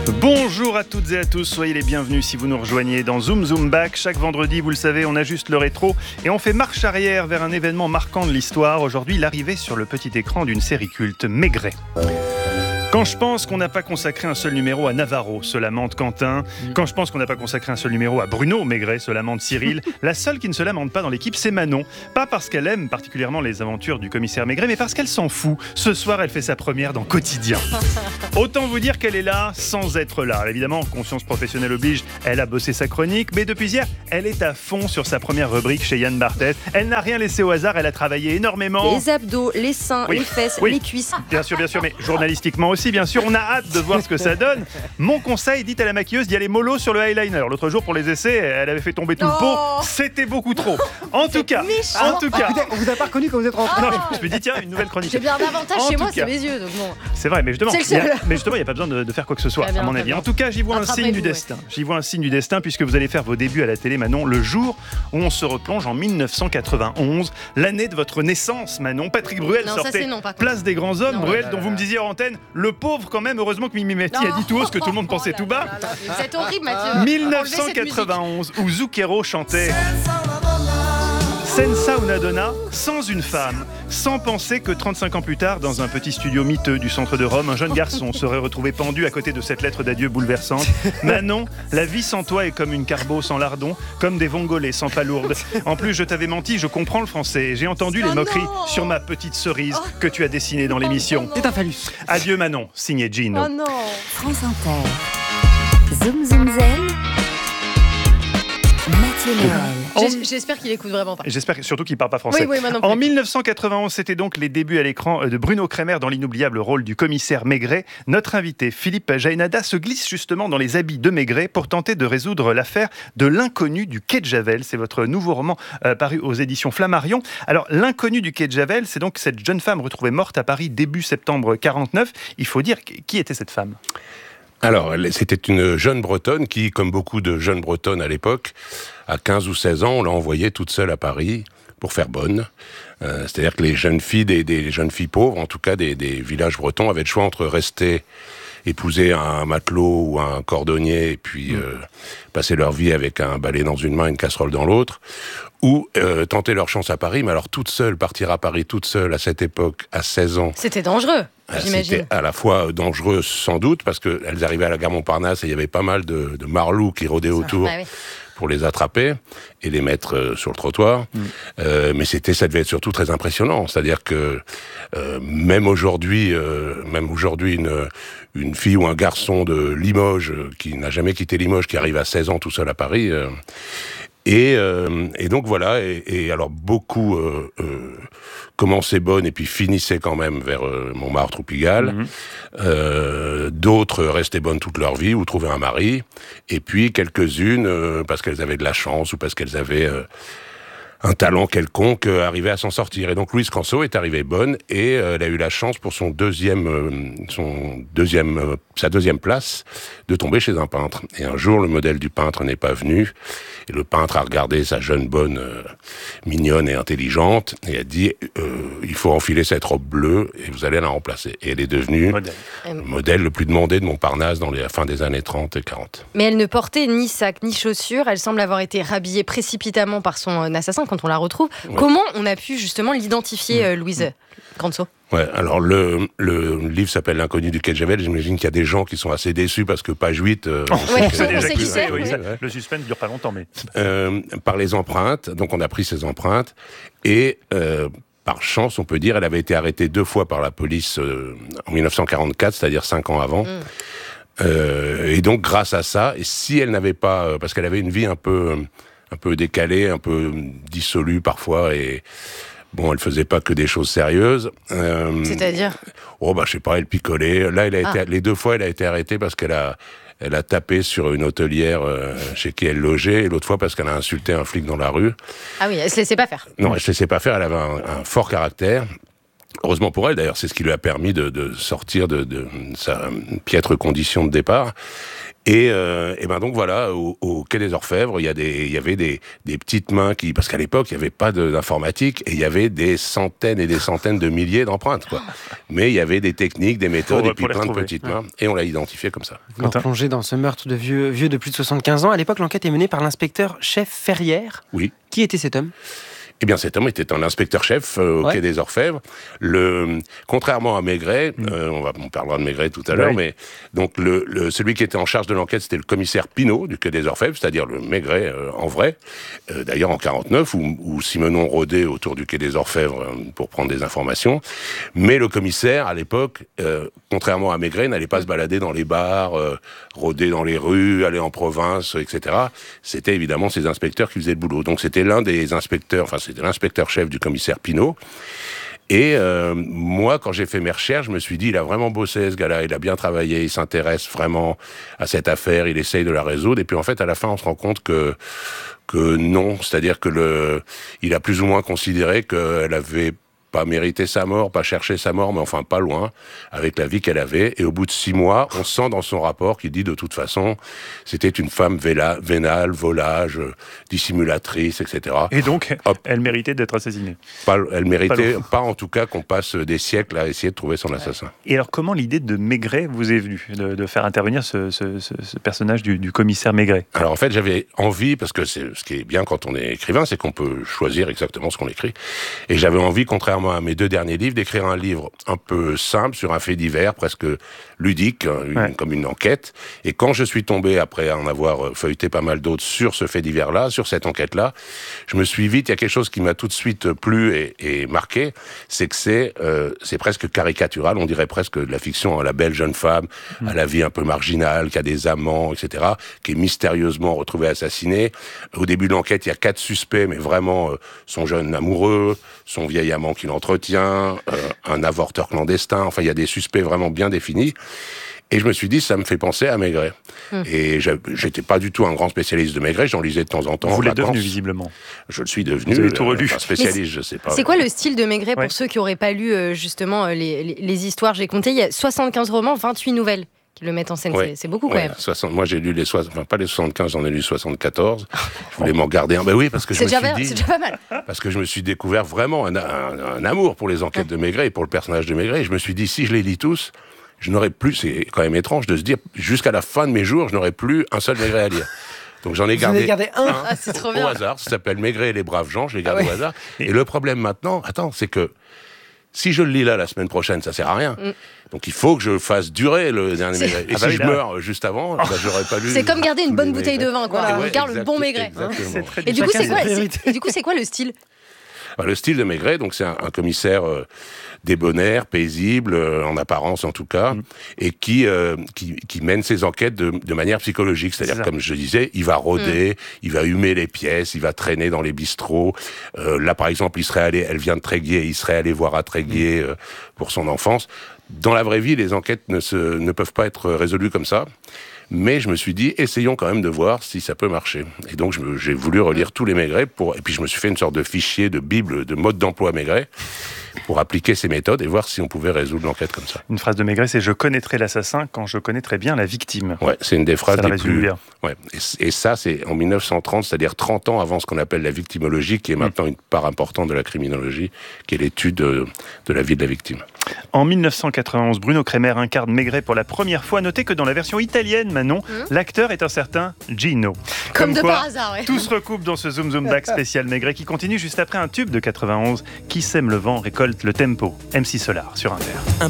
Bonjour à toutes et à tous, soyez les bienvenus si vous nous rejoignez dans Zoom Zoom Back. Chaque vendredi, vous le savez, on ajuste le rétro et on fait marche arrière vers un événement marquant de l'histoire. Aujourd'hui, l'arrivée sur le petit écran d'une série culte, Maigret. Quand je pense qu'on n'a pas consacré un seul numéro à Navarro, se lamente Quentin. Quand je pense qu'on n'a pas consacré un seul numéro à Bruno Maigret, se lamente Cyril. La seule qui ne se lamente pas dans l'équipe, c'est Manon. Pas parce qu'elle aime particulièrement les aventures du commissaire Maigret, mais parce qu'elle s'en fout. Ce soir, elle fait sa première dans Quotidien. Autant vous dire qu'elle est là sans être là. Évidemment, conscience professionnelle oblige, elle a bossé sa chronique, mais depuis hier, elle est à fond sur sa première rubrique chez Yann Barthès. Elle n'a rien laissé au hasard, elle a travaillé énormément. Les abdos, les seins, les fesses, les cuisses. Bien sûr, mais journalistiquement aussi, bien sûr, on a hâte de voir ce que ça donne. Mon conseil, dites à la maquilleuse d'y aller mollo sur le eyeliner. L'autre jour, pour les essais, elle avait fait tomber tout le pot. C'était beaucoup trop. En tout cas, Écoutez, on vous a pas reconnu quand vous êtes rentré. non, je me dis tiens, une nouvelle chronique. J'ai bien un avantage chez moi, c'est mes yeux. Donc bon. C'est vrai, mais justement, C'est le seul. il n'y a pas besoin de faire quoi que ce soit, à mon avis. En tout cas, j'y vois un signe du destin. J'y vois un signe du destin, puisque vous allez faire vos débuts à la télé, Manon, le jour où on se replonge en 1991, l'année de votre naissance, Manon. Patrick Bruel sortait Place des grands hommes. Bruel, dont vous me disiez en antenne, le pauvre quand même, heureusement que Mimi Mati a dit tout haut ce que tout le monde pensait tout bas. C'est horrible, Mathieu. 1991, où Zucchero chantait Senza una donna, sans une femme, sans penser que 35 ans plus tard, dans un petit studio miteux du centre de Rome, un jeune garçon serait retrouvé pendu à côté de cette lettre d'adieu bouleversante. Manon, la vie sans toi est comme une carbo sans lardon, comme des vongolais sans palourde. En plus, je t'avais menti, je comprends le français. J'ai entendu les moqueries sur ma petite cerise que tu as dessinée dans l'émission. C'est un phallus. Adieu Manon, signé Gino. Oh non. France Inter. Zoom Zoom Zen. Mathieu Noël. J'espère qu'il écoute vraiment pas. J'espère surtout qu'il ne parle pas français. Oui, moi non plus. En 1991, c'était donc les débuts à l'écran de Bruno Kremer dans l'inoubliable rôle du commissaire Maigret. Notre invité, Philippe Jaénada, se glisse justement dans les habits de Maigret pour tenter de résoudre l'affaire de l'inconnu du quai de Javel. C'est votre nouveau roman paru aux éditions Flammarion. Alors, l'inconnu du quai de Javel, c'est donc cette jeune femme retrouvée morte à Paris début septembre 49. Il faut dire, qui était cette femme ? Alors, c'était une jeune Bretonne qui, comme beaucoup de jeunes Bretonnes à l'époque, à 15 ou 16 ans, on l'a envoyée toute seule à Paris pour faire bonne. C'est-à-dire que les jeunes filles, des jeunes filles pauvres, en tout cas des villages bretons, avaient le choix entre rester épouser un matelot ou un cordonnier et puis passer leur vie avec un balai dans une main et une casserole dans l'autre, ou tenter leur chance à Paris, mais alors toute seule, partir à Paris toute seule à cette époque, à 16 ans. C'était dangereux, j'imagine. C'était à la fois dangereux sans doute, parce qu'elles arrivaient à la gare Montparnasse et il y avait pas mal de marlous qui rôdaient autour. Pour les attraper et les mettre sur le trottoir. Mais ça devait être surtout très impressionnant. C'est-à-dire que même aujourd'hui, une fille ou un garçon de Limoges qui n'a jamais quitté Limoges, qui arrive à 16 ans tout seul à Paris, et donc voilà. Et alors beaucoup commençaient bonnes et puis finissaient quand même vers Montmartre ou Pigalle. D'autres restaient bonnes toute leur vie ou trouvaient un mari. Et puis quelques-unes, parce qu'elles avaient de la chance ou parce qu'elles avaient un talent quelconque, arrivaient à s'en sortir. Et donc Louise Canso est arrivée bonne et elle a eu la chance pour sa deuxième place de tomber chez un peintre. Et un jour, le modèle du peintre n'est pas venu. Et le peintre a regardé sa jeune bonne, mignonne et intelligente, et a dit il faut enfiler cette robe bleue et vous allez la remplacer. Et elle est devenue le modèle le plus demandé de Montparnasse dans la fin des années 30 et 40. Mais elle ne portait ni sac ni chaussures. Elle semble avoir été rhabillée précipitamment par son assassin quand on la retrouve. Ouais. Comment on a pu justement l'identifier, Louise Canso ? Ouais, alors le livre s'appelle L'inconnu du quai de Javel. J'imagine qu'il y a des gens qui sont assez déçus parce que page 8... on sait qui c'est. Le suspense ne dure pas longtemps, mais... par les empreintes, donc on a pris ces empreintes, et par chance, on peut dire, elle avait été arrêtée 2 fois par la police en 1944, c'est-à-dire 5 ans avant. Et donc grâce à ça, et si elle n'avait pas... parce qu'elle avait une vie un peu décalée, un peu dissolue parfois, et... Bon, elle faisait pas que des choses sérieuses. C'est-à-dire ? Je sais pas, elle picolait. Là, les 2 fois, elle a été arrêtée parce qu'elle a tapé sur une hôtelière chez qui elle logeait, et l'autre fois parce qu'elle a insulté un flic dans la rue. Ah oui, elle se laissait pas faire. Non, elle se laissait pas faire, elle avait un fort caractère. Heureusement pour elle, d'ailleurs, c'est ce qui lui a permis de sortir de sa piètre condition de départ. Et ben donc voilà, au Quai des Orfèvres, il y avait des petites mains parce qu'à l'époque, il n'y avait pas d'informatique, et il y avait des centaines et des centaines de milliers d'empreintes, quoi. Mais il y avait des techniques, des méthodes, et puis plein de petites mains, et on l'a identifié comme ça. Vous plongez dans ce meurtre de vieux de plus de 75 ans. À l'époque, l'enquête est menée par l'inspecteur-chef Ferrière. Oui. Qui était cet homme ? Eh bien, cet homme était un inspecteur-chef au Quai des Orfèvres. Contrairement à Maigret, on parlera de Maigret tout à l'heure, mais donc celui qui était en charge de l'enquête, c'était le commissaire Pinault du Quai des Orfèvres, c'est-à-dire le Maigret en vrai. D'ailleurs, en 49, où Simenon rôdait autour du Quai des Orfèvres pour prendre des informations. Mais le commissaire, à l'époque, contrairement à Maigret, n'allait pas se balader dans les bars, rôder dans les rues, aller en province, etc. C'était évidemment ces inspecteurs qui faisaient le boulot. Donc c'était l'un des inspecteurs, c'était l'inspecteur-chef du commissaire Pinault. Et moi, quand j'ai fait mes recherches, je me suis dit, il a vraiment bossé, ce gars-là, il a bien travaillé, il s'intéresse vraiment à cette affaire, il essaye de la résoudre. Et puis en fait, à la fin, on se rend compte que non, c'est-à-dire que il a plus ou moins considéré qu'elle avait pas mérité sa mort, pas cherché sa mort, mais enfin pas loin, avec la vie qu'elle avait. Et au bout de 6 mois, on sent dans son rapport qu'il dit de toute façon, c'était une femme vénale, volage, dissimulatrice, etc. Et donc, elle méritait d'être assassinée. Elle méritait pas en tout cas qu'on passe des siècles à essayer de trouver son assassin. Et alors, comment l'idée de Maigret vous est venue, de faire intervenir ce personnage du commissaire Maigret ? Alors en fait, j'avais envie, parce que ce qui est bien quand on est écrivain, c'est qu'on peut choisir exactement ce qu'on écrit. Et j'avais envie, contrairement à mes 2 derniers livres, d'écrire un livre un peu simple, sur un fait divers, presque ludique, comme une enquête. Et quand je suis tombé, après en avoir feuilleté pas mal d'autres, sur ce fait divers-là, sur cette enquête-là, je me suis vite, il y a quelque chose qui m'a tout de suite plu et marqué, c'est que c'est presque caricatural, on dirait presque de la fiction, la belle jeune femme, à la vie un peu marginale, qui a des amants, etc., qui est mystérieusement retrouvée assassinée. Au début de l'enquête, il y a 4 suspects, mais vraiment son jeune amoureux, son vieil amant qui l'entretient, un avorteur clandestin, enfin il y a des suspects vraiment bien définis. Et je me suis dit, ça me fait penser à Maigret. Et j'étais pas du tout un grand spécialiste de Maigret, j'en lisais de temps en temps. Vous l'êtes devenu, visiblement. Je le suis devenu. Vous avez tout relu. Un spécialiste, je sais pas. C'est quoi le style de Maigret pour ceux qui n'auraient pas lu justement les histoires ? J'ai compté, il y a 75 romans, 28 nouvelles qui le mettent en scène. C'est beaucoup quand même. Moi j'ai lu pas les 75, j'en ai lu 74. Je voulais m'en garder un. Ben oui, parce que je me suis dit. C'est déjà pas mal. Parce que je me suis découvert vraiment un amour pour les enquêtes de Maigret et pour le personnage de Maigret. Et je me suis dit, si je les lis tous, je n'aurais plus. C'est quand même étrange de se dire, jusqu'à la fin de mes jours, je n'aurai plus un seul Maigret à lire. Donc j'en ai gardé un c'est trop bien. au hasard. Ça s'appelle Maigret et les braves gens. Je l'ai gardé au hasard. Et le problème maintenant, c'est que si je le lis là la semaine prochaine, ça sert à rien. Donc il faut que je fasse durer le dernier Maigret. Et si je meurs juste avant, j'aurais pas lu. C'est comme garder une bonne bouteille de vin, quoi. On garde le bon Maigret. Et du coup, c'est quoi le style ? Le style de Maigret, donc c'est un commissaire débonnaire, paisible, en apparence en tout cas, et qui mène ses enquêtes de manière psychologique. C'est-à-dire, comme je disais, il va rôder, il va humer les pièces, il va traîner dans les bistrots. Là, par exemple, elle vient de Tréguier, il serait allé voir à Tréguier pour son enfance. Dans la vraie vie, les enquêtes ne peuvent pas être résolues comme ça. Mais je me suis dit, essayons quand même de voir si ça peut marcher. Et donc, j'ai voulu relire tous les Maigret et puis je me suis fait une sorte de fichier, de bible, de mode d'emploi Maigret pour appliquer ces méthodes et voir si on pouvait résoudre l'enquête comme ça. Une phrase de Maigret, c'est « Je connaîtrai l'assassin quand je connaîtrai bien la victime ». Ouais, c'est une des phrases les plus... bien. Ouais. Et ça, c'est en 1930, c'est-à-dire 30 ans avant ce qu'on appelle la victimologie, qui est maintenant une part importante de la criminologie, qui est l'étude de la vie de la victime. En 1991, Bruno Kremer incarne Maigret pour la première fois. Notez que dans la version italienne, Manon, l'acteur est un certain Gino. Comme de par hasard, ouais. Tout se recoupe dans ce Zoom Zoom Back spécial Maigret qui continue juste après un tube de 91. Qui sème le vent récolte le tempo. MC Solar sur Inter.